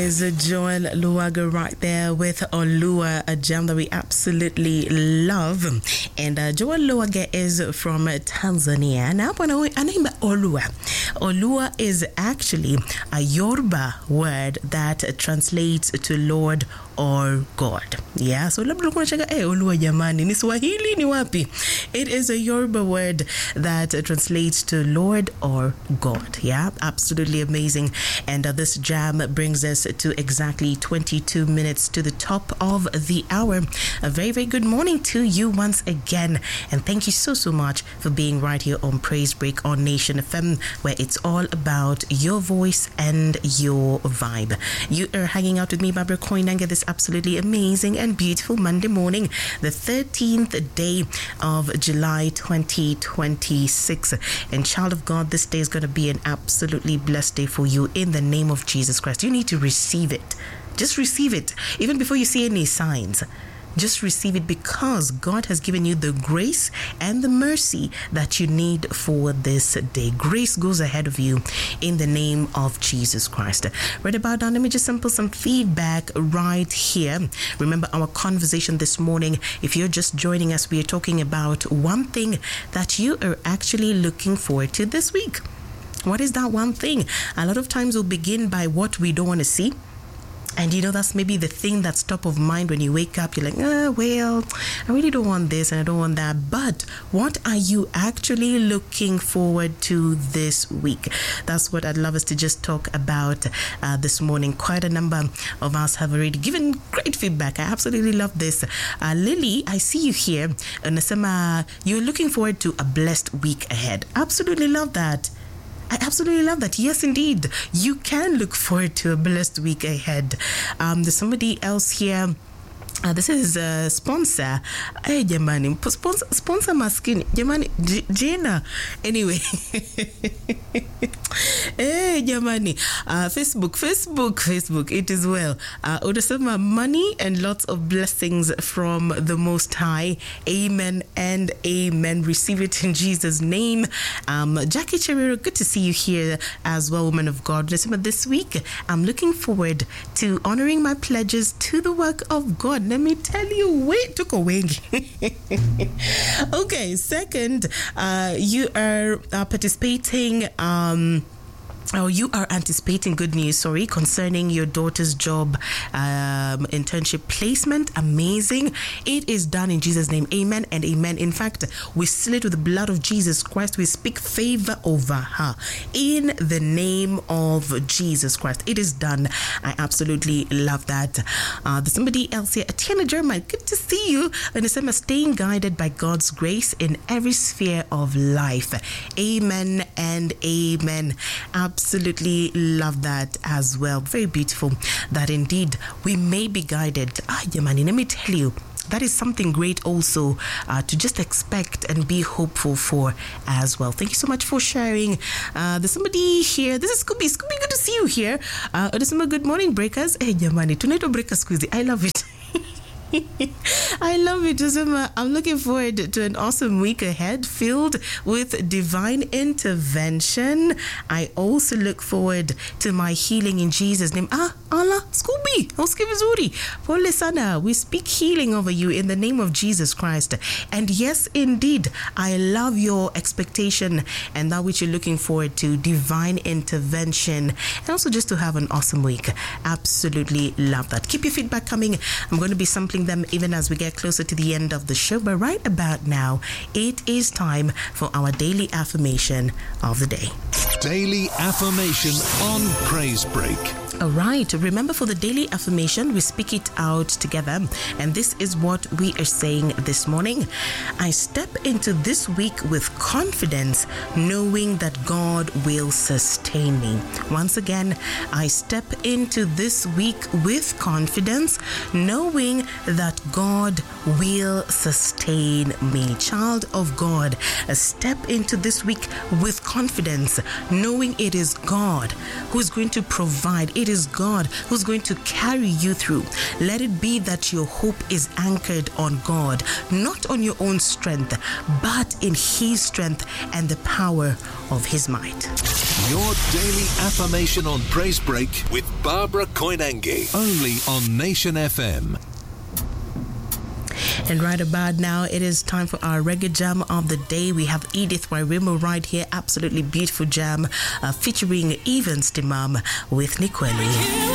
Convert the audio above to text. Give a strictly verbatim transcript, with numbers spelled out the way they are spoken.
is Joel Luaga right there with Olua, a jam that we absolutely love. And uh, Joel Luaga is from Tanzania. Now, anaimba Olua. Olua is actually a Yoruba word that translates to Lord or God. Yeah, so labda ulikuwa unachanga eh Olua jamani ni Swahili ni wapi? It is a Yoruba word that uh, translates to Lord or God. Yeah, absolutely amazing. And uh, this jam brings us to exactly twenty-two minutes to the top of the hour. A very, very good morning to you once again. And thank you so, so much for being right here on Praise Break on Nation F M, where it's all about your voice and your vibe. You are hanging out with me, Barbara Koinanga, this absolutely amazing and beautiful Monday morning, the thirteenth day of July twenty twenty-six. And child of God, this day is going to be an absolutely blessed day for you in the name of Jesus Christ. You need to receive it. Just receive it. Even before you see any signs, just receive it, because God has given you the grace and the mercy that you need for this day. Grace goes ahead of you in the name of Jesus Christ. Right about now, let me just sample some feedback right here. Remember our conversation this morning. If you're just joining us, we are talking about one thing that you are actually looking forward to this week. What is that one thing? A lot of times we'll begin by what we don't want to see. And you know, that's maybe the thing that's top of mind when you wake up. You're like, oh, well, I really don't want this and I don't want that. But what are you actually looking forward to this week? That's what I'd love us to just talk about uh, this morning. Quite a number of us have already given great feedback. I absolutely love this. Uh, Lily, I see you here. Nasema, you're looking forward to a blessed week ahead. Absolutely love that. I absolutely love that. Yes, indeed. You can look forward to a blessed week ahead. Um, there's somebody else here. Uh, this is a sponsor. Hey, Jamani. Sponsor, sponsor maskini. Jamani, J- Jena. Anyway. Hey, Jamani. Uh, Facebook, Facebook, Facebook. It is well. Uh, Odasema, money and lots of blessings from the Most High. Amen and amen. Receive it in Jesus' name. Um, Jackie Cheriro, good to see you here as well, woman of God. Odasema, this week, I'm looking forward to honoring my pledges to the work of God. Let me tell you, wait, took a wing. Okay, second, uh, you are uh, participating. Um, Oh, you are anticipating good news, sorry, concerning your daughter's job um, internship placement. Amazing. It is done in Jesus' name. Amen and amen. In fact, we seal it with the blood of Jesus Christ. We speak favor over her in the name of Jesus Christ. It is done. I absolutely love that. Uh, there's somebody else here. Atiana Jeremiah, good to see you. And it's staying guided by God's grace in every sphere of life. Amen and amen. Absolutely love that as well. Very beautiful that indeed we may be guided. Ah, Yamani, let me tell you, that is something great also uh, to just expect and be hopeful for as well. Thank you so much for sharing. Uh, there's somebody here. This is Scooby. Scooby, good to see you here. Uh, good morning, breakers. Hey, Yamani, Tunaito breakers squeezy. I love it. I love it, Josema. I'm looking forward to an awesome week ahead filled with divine intervention. I also look forward to my healing in Jesus' name. Ah, Allah, Scooby, Oski Vizuri, Pole Sana. We speak healing over you in the name of Jesus Christ. And yes, indeed, I love your expectation and that which you're looking forward to, divine intervention, and also just to have an awesome week. Absolutely love that. Keep your feedback coming. I'm going to be sampling them even as we get closer to the end of the show. But right about now, it is time for our daily affirmation of the day. Daily affirmation on Praise Break. All right. Remember, for the daily affirmation, we speak it out together. And this is what we are saying this morning. I step into this week with confidence, knowing that God will sustain me. Once again, I step into this week with confidence, knowing that God will sustain me. Child of God, I step into this week with confidence, knowing it is God who is going to provide. It it is God who's going to carry you through. Let it be that your hope is anchored on God, not on your own strength, but in His strength and the power of His might. Your daily affirmation on Praise Break with Barbara Koinange, only on Nation F M. And right about now, it is time for our reggae jam of the day. We have Edith Wairimu right here, absolutely beautiful jam uh, featuring Evans Timam with Nikweli.